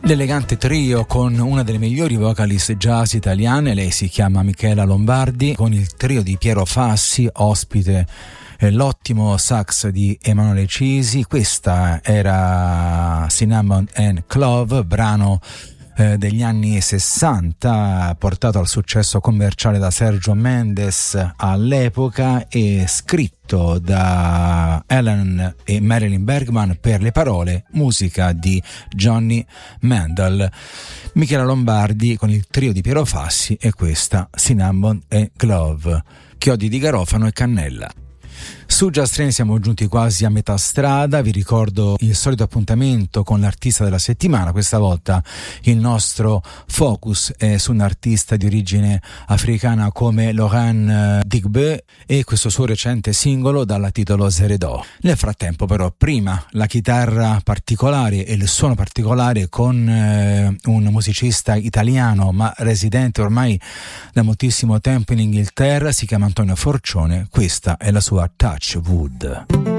L'elegante trio con una delle migliori vocalist jazz italiane, lei si chiama Michela Lombardi, con il trio di Piero Fassi, ospite l'ottimo sax di Emanuele Cisi. Questa era Cinnamon and Clove, brano degli anni 60, portato al successo commerciale da Sergio Mendes all'epoca e scritto da Alan e Marilyn Bergman per le parole, musica di Johnny Mandel. Michela Lombardi con il trio di Piero Fassi e questa Cinnamon and Clove, chiodi di garofano e cannella. Su Jazz Train siamo giunti quasi a metà strada. Vi ricordo il solito appuntamento con l'artista della settimana. Questa volta il nostro focus è su un artista di origine africana come Laurent Digbe e questo suo recente singolo dal titolo Zeredo. Nel frattempo però, prima la chitarra particolare e il suono particolare con un musicista italiano ma residente ormai da moltissimo tempo in Inghilterra, si chiama Antonio Forcione. Questa è la sua Touch Wood.